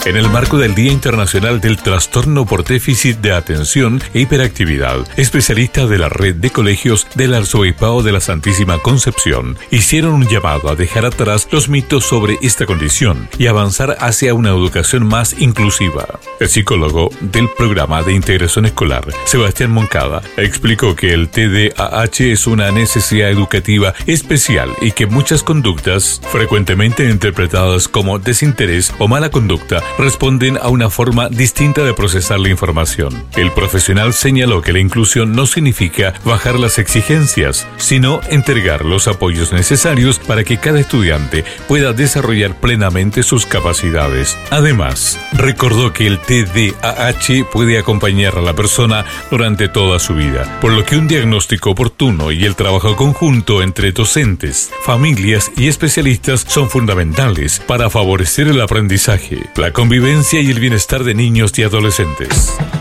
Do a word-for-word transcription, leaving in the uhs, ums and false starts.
en el marco del Día Internacional del Trastorno por Déficit de Atención e Hiperactividad, especialistas de la red de colegios del Arzobispado de la Santísima Concepción hicieron un llamado a dejar atrás los mitos sobre esta condición y avanzar hacia una educación más inclusiva. El psicólogo del programa de integración escolar, Sebastián Moncada, explicó que el T D A H es una necesidad educativa especial y que muchas conductas, frecuentemente interpretadas como desinterés o mala conducta, responden a una forma distinta de procesar la información. El profesional señaló que la inclusión no significa bajar las exigencias, sino entregar los apoyos necesarios para que cada estudiante pueda desarrollar plenamente sus capacidades. Además, recordó que el T D A H puede acompañar a la persona durante toda su vida, por lo que un diagnóstico oportuno y el trabajo conjunto entre docentes, familias y especialistas son fundamentales para favorecer el aprendizaje, la convivencia y el bienestar de niños y adolescentes.